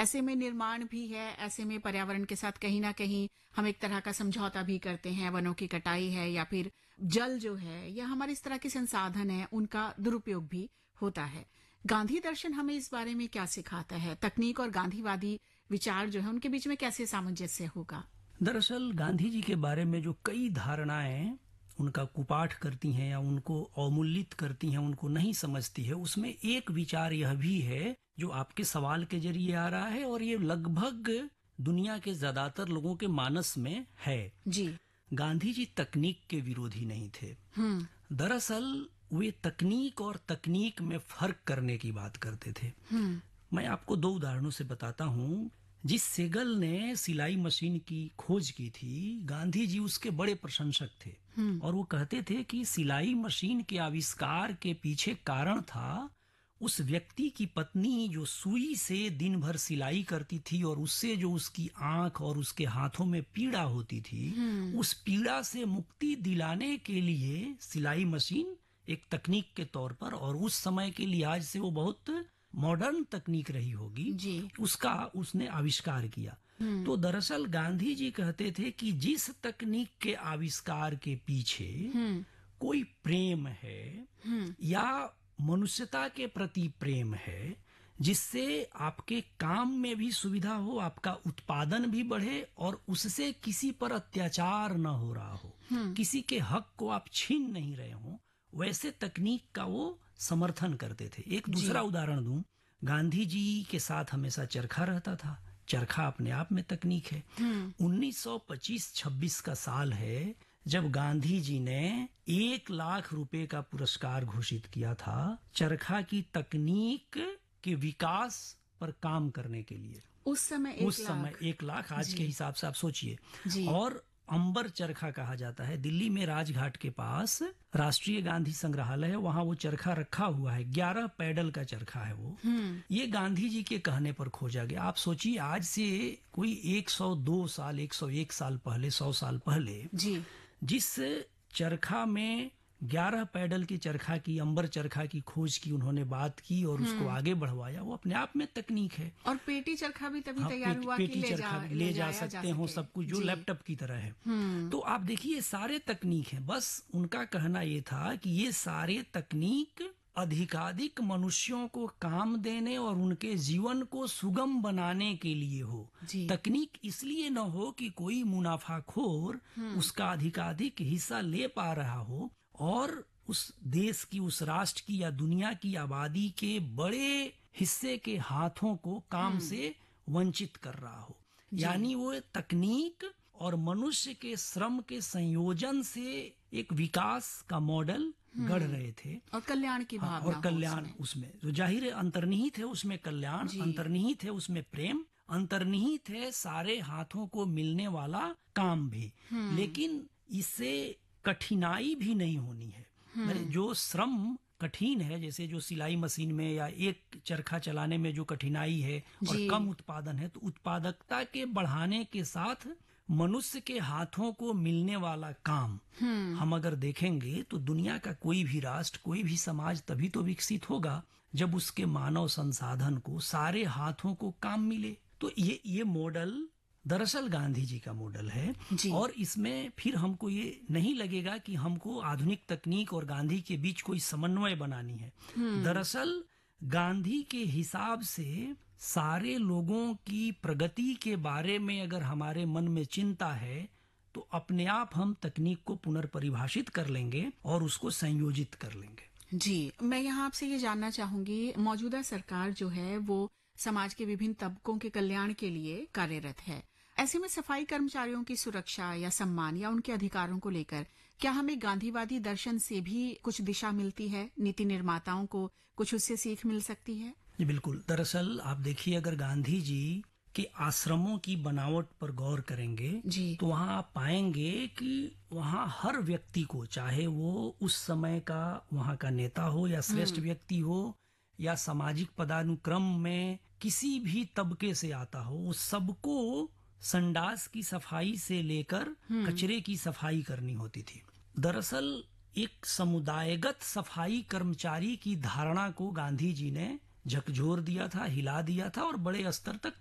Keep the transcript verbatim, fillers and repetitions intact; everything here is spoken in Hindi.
ऐसे में निर्माण भी है, ऐसे में पर्यावरण के साथ कहीं ना कहीं हम एक तरह का समझौता भी करते हैं, वनों की कटाई है या फिर जल जो है या हमारे इस तरह के संसाधन है उनका दुरुपयोग भी होता है। गांधी दर्शन हमें इस बारे में क्या सिखाता है? तकनीक और गांधीवादी विचार जो है उनके बीच में कैसे सामंजस्य होगा? दरअसल गांधी जी के बारे में जो कई धारणाएं उनका कुपाठ करती हैं या उनको अवमूल्यित करती हैं, उनको नहीं समझती है, उसमें एक विचार यह भी है जो आपके सवाल के जरिए आ रहा है और ये लगभग दुनिया के ज्यादातर लोगों के मानस में है जी। गांधी जी तकनीक के विरोधी नहीं थे। हम्म दरअसल वे तकनीक और तकनीक में फर्क करने की बात करते थे। हम्म मैं आपको दो उदाहरणों से बताता हूँ। जिस सेगल ने सिलाई मशीन की खोज की थी, गांधी जी उसके बड़े प्रशंसक थे और वो कहते थे कि सिलाई मशीन के आविष्कार के पीछे कारण था उस व्यक्ति की पत्नी जो सुई से दिन भर सिलाई करती थी और उससे जो उसकी आंख और उसके हाथों में पीड़ा होती थी, उस पीड़ा से मुक्ति दिलाने के लिए सिलाई मशीन एक तकनीक के तौर पर, और उस समय के लिहाज से वो बहुत मॉडर्न तकनीक रही होगी जी। उसका उसने आविष्कार किया। तो दरअसल गांधी जी कहते थे कि जिस तकनीक के आविष्कार के पीछे कोई प्रेम है या मनुष्यता के प्रति प्रेम है, जिससे आपके काम में भी सुविधा हो, आपका उत्पादन भी बढ़े और उससे किसी पर अत्याचार न हो रहा हो, किसी के हक को आप छीन नहीं रहे हो, वैसे तकनीक का वो समर्थन करते थे। एक दूसरा उदाहरण दूं, गांधी जी के साथ हमेशा चरखा रहता था। चरखा अपने आप में तकनीक है। उन्नीस सौ पच्चीस छब्बीस का साल है जब गांधी जी ने एक लाख रुपए का पुरस्कार घोषित किया था चरखा की तकनीक के विकास पर काम करने के लिए। उस समय एक उस लाख समय एक लाख आज के हिसाब से आप सोचिए। जी। और अंबर चरखा कहा जाता है। दिल्ली में राजघाट के पास राष्ट्रीय गांधी संग्रहालय है, वहां वो चरखा रखा हुआ है। ग्यारह पैडल का चरखा है वो। ये गांधी जी के कहने पर खोजा गया। आप सोचिए आज से कोई एक सौ दो साल एक सौ एक साल पहले, सौ साल पहले जी। जिस चरखा में ग्यारह पैडल की चरखा की, अंबर चरखा की खोज की उन्होंने बात की और उसको आगे बढ़वाया, वो अपने आप में तकनीक है। और पेटी चरखा भी तभी हाँ, तैयार पेटी, हुआ पेटी कि ले चरखा जा, ले, ले जा जा सकते हो सब कुछ, जो जी। लैपटॉप की तरह है। तो आप देखिए सारे तकनीक है। बस उनका कहना ये था कि ये सारे तकनीक अधिकाधिक मनुष्यों को काम देने और उनके जीवन को सुगम बनाने के लिए हो। तकनीक इसलिए न हो कि कोई मुनाफाखोर उसका अधिकाधिक हिस्सा ले पा रहा हो और उस देश की, उस राष्ट्र की या दुनिया की आबादी के बड़े हिस्से के हाथों को काम से वंचित कर रहा हो। यानी वो तकनीक और मनुष्य के श्रम के संयोजन से एक विकास का मॉडल गढ़ रहे थे और कल्याण की भावना। हाँ, और कल्याण उसमें, उसमें जो जाहिर है अंतर्निहित है, उसमें कल्याण अंतर्निहित है, उसमें प्रेम अंतर्निहित है, सारे हाथों को मिलने वाला काम भी। लेकिन इससे कठिनाई भी नहीं होनी है। जो श्रम कठिन है, जैसे जो सिलाई मशीन में या एक चरखा चलाने में जो कठिनाई है और कम उत्पादन है, तो उत्पादकता के बढ़ाने के साथ मनुष्य के हाथों को मिलने वाला काम हम अगर देखेंगे तो दुनिया का कोई भी राष्ट्र, कोई भी समाज तभी तो विकसित होगा जब उसके मानव संसाधन को, सारे हाथों को काम मिले। तो ये ये मॉडल दरअसल गांधी जी का मॉडल है। और इसमें फिर हमको ये नहीं लगेगा कि हमको आधुनिक तकनीक और गांधी के बीच कोई समन्वय बनानी है। दरअसल गांधी के हिसाब से सारे लोगों की प्रगति के बारे में अगर हमारे मन में चिंता है तो अपने आप हम तकनीक को पुनर्परिभाषित कर लेंगे और उसको संयोजित कर लेंगे। जी, मैं यहाँ आपसे ये जानना चाहूंगी, मौजूदा सरकार जो है वो समाज के विभिन्न तबकों के कल्याण के लिए कार्यरत है। ऐसे में सफाई कर्मचारियों की सुरक्षा या सम्मान या उनके अधिकारों को लेकर क्या हमें गांधीवादी दर्शन से भी कुछ दिशा मिलती है? नीति निर्माताओं को कुछ उससे सीख मिल सकती है? जी बिल्कुल। दरअसल आप देखिए, अगर गांधी जी के आश्रमों की बनावट पर गौर करेंगे तो वहाँ आप पाएंगे कि वहाँ हर व्यक्ति को, चाहे वो उस समय का वहाँ का नेता हो या श्रेष्ठ व्यक्ति हो या सामाजिक पदानुक्रम में किसी भी तबके से आता हो, उस सबको संडास की सफाई से लेकर कचरे की सफाई करनी होती थी। दरअसल एक समुदायगत सफाई कर्मचारी की धारणा को गांधी जी ने झकझोर दिया था, हिला दिया था और बड़े स्तर तक